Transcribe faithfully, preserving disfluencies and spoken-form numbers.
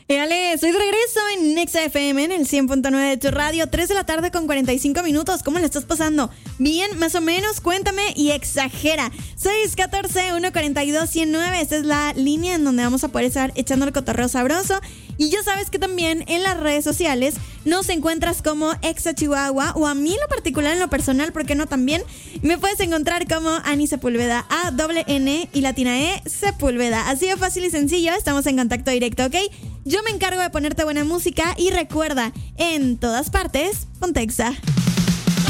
Éale, soy de regreso en Nexa F M en el cien punto nueve de tu radio, tres de la tarde con cuarenta y cinco minutos. ¿Cómo le estás pasando? ¿Bien? ¿Más o menos? Cuéntame y exagera. seis uno cuatro, uno cuatro dos, uno cero nueve. Esta es la línea en donde vamos a poder estar echando el cotorreo sabroso. Y ya sabes que también en las redes sociales nos encuentras como Exa Chihuahua, o a mí en lo particular, en lo personal, ¿por qué no también? Me puedes encontrar como Ani Sepúlveda, A doble N y latina E Sepúlveda. Así de fácil y sencillo, estamos en contacto directo, ¿ok? Yo me encargo de ponerte buena música y recuerda, en todas partes, ponte Exa.